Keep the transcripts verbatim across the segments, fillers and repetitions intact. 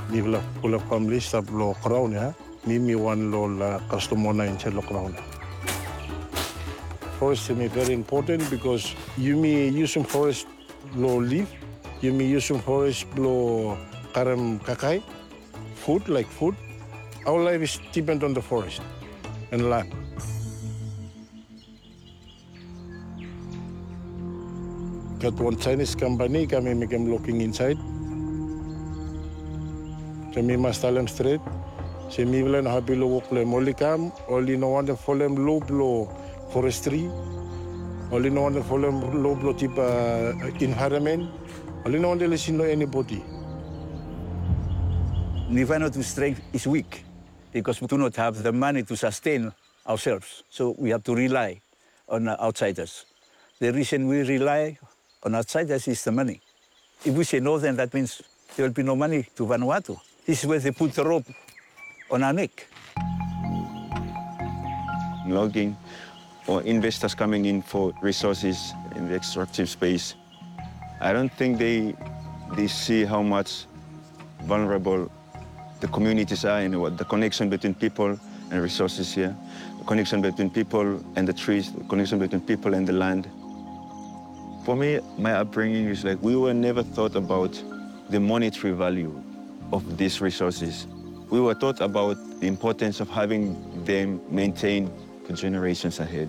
Nivla pula family stab lo crown ya. Mimi one lo la customer in lo crown. Forest is very important because you may use some forest lo leaf, you may use some forest lo karam kakai, food like food. Our life is depend on the forest and land. Got one Chinese company, kami make them looking inside. Kami Mastalem Street. Se mi velen happy lo work le molikam, only no one for them low blow forestry, only no one for them low blow type uh, environment, only no one to listen to anybody. Vanuatu's strength is weak because we do not have the money to sustain ourselves. So we have to rely on outsiders. The reason we rely on outsiders is the money. If we say no, then that means there will be no money to Vanuatu. This is where they put the rope on our neck. Logging or investors coming in for resources in the extractive space, I don't think they, they see how much vulnerable the communities are and what the connection between people and resources here, the connection between people and the trees, the connection between people and the land. For me, my upbringing is like we were never thought about the monetary value of these resources. We were taught about the importance of having them maintained for generations ahead.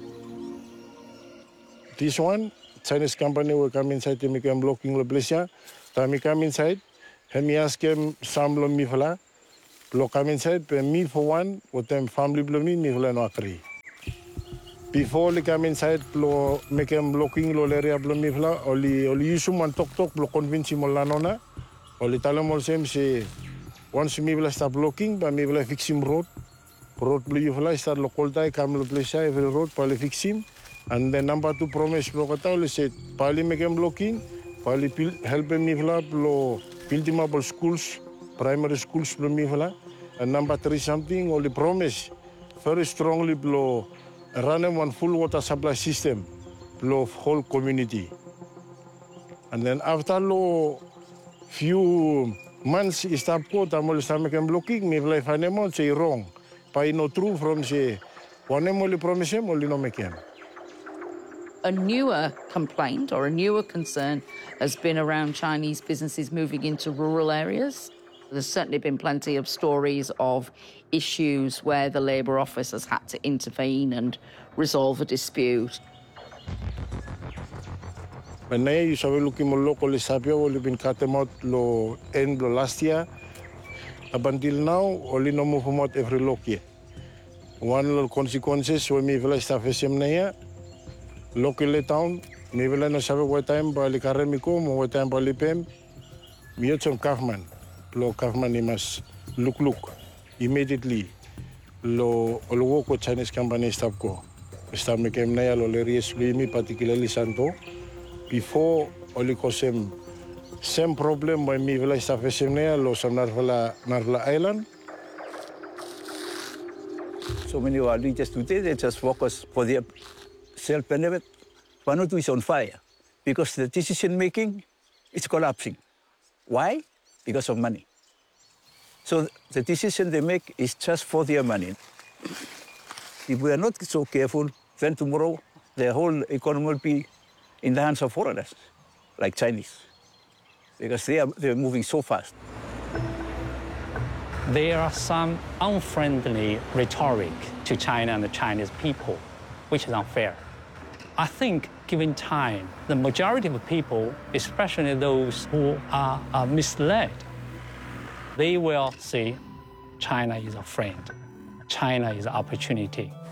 This one, Chinese company will come inside to make them blocking the place. Time come inside, he ask them some lo mi fala, lo come inside, but me for one, with them family blow me, me fala no agree. Before they come inside, lo make them blocking lo area blow me fala, only only use one talk talk, lo convince him la nona, only tell them all same say. Once me will start blocking, but me will fix him road. Road blue you will start local tie, come to place every road, probably fix him. And then number two promise blocata, we said, probably make him blocking, probably help me blow, build him up schools, primary schools blow me. And number three something, only promise, very strongly blow, run one full water supply system, blow whole community. And then after low few months is stop ko tamol start making blocking me life anemo say wrong pa no true from say one only promise him only no make him. A newer complaint or a newer concern has been around Chinese businesses moving into rural areas. There's certainly been plenty of stories of issues where the Labour Office has had to intervene and resolve a dispute. When I saw looking more local Sabio, we've been cut them out lo end lo last year. Up until now, only no move them out every local. One little consequences when me village staff is him here. Local town, me village no sabe what time bali karemiko, mo what time bali pem. Me had some Kaufman, lo Kaufman he must look look immediately. Lo lo work with Chinese company staff ko. Staff me came here lo le ries me particularly Santo. Before, only cause same, same problem when me village staff is in there, lo sa Narvala, Narvala Island. So many of our leaders today, they just focus for their self-benefit. Vanuatu is on fire because the decision-making is collapsing. Why? Because of money. So the decision they make is just for their money. If we are not so careful, then tomorrow the whole economy will be in the hands of foreigners, like Chinese, because they are they're moving so fast. There are some unfriendly rhetoric to China and the Chinese people, which is unfair. I think, given time, the majority of people, especially those who are, are misled, they will say China is a friend, China is an opportunity.